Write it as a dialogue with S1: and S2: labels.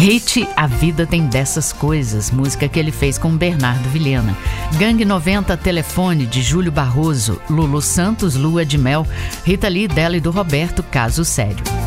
S1: Hate, A Vida Tem Dessas Coisas, música que ele fez com Bernardo Vilhena. Gangue 90, Telefone, de Júlio Barroso. Lulu Santos, Lua de Mel. Rita Lee, dela e do Roberto, Caso Sério.